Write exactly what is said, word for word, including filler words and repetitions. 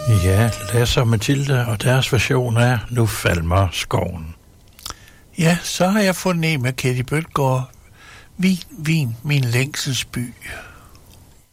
Ja, Lasse og Mathilde og deres version er Nu falmer skoven. Ja, så har jeg fundet en med Ketty Bøtgaard. Vin, vin, min længselsby.